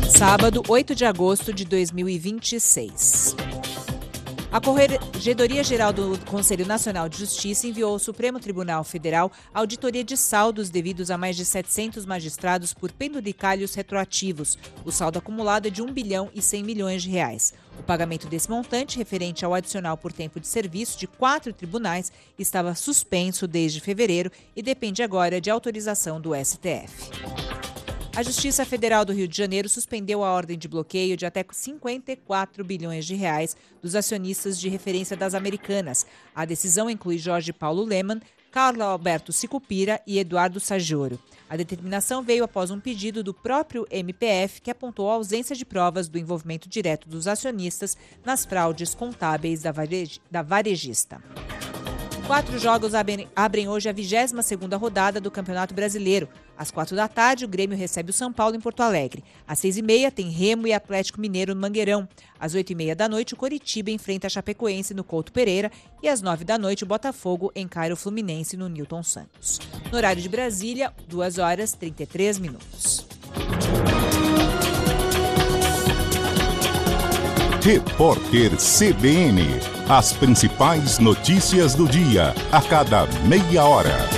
Sábado, 8 de agosto de 2026. A Corregedoria-Geral do Conselho Nacional de Justiça enviou ao Supremo Tribunal Federal a auditoria de saldos devidos a mais de 700 magistrados por penduricalhos retroativos. O saldo acumulado é de R$ 1 bilhão e 100 milhões de reais. O pagamento desse montante, referente ao adicional por tempo de serviço de 4 tribunais, estava suspenso desde fevereiro e depende agora de autorização do STF. A Justiça Federal do Rio de Janeiro suspendeu a ordem de bloqueio de até 54 bilhões de reais dos acionistas de referência das Americanas. A decisão inclui Jorge Paulo Lemann, Carlos Alberto Sicupira e Eduardo Saggioro. A determinação veio após um pedido do próprio MPF, que apontou a ausência de provas do envolvimento direto dos acionistas nas fraudes contábeis da varejista. 4 jogos abrem hoje a 22ª rodada do Campeonato Brasileiro. Às 16h, o Grêmio recebe o São Paulo em Porto Alegre. Às 18h, tem Remo e Atlético Mineiro no Mangueirão. Às 20h30, o Coritiba enfrenta a Chapecoense no Couto Pereira. E às 21h, o Botafogo encara o Fluminense no Newton Santos. No horário de Brasília, 2h33. Repórter CBN. As principais notícias do dia, a cada meia hora.